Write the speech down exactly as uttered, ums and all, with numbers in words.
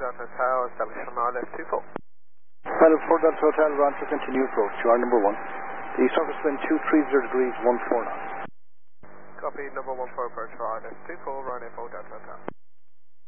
Delta Hotel, establish on R left two four. Final four Delta Hotel, Rancho, continue approach. You are number one. The surface wind two three zero degrees, one four knots. Copy, number one four approach for R left two four, runway four Delta Hotel.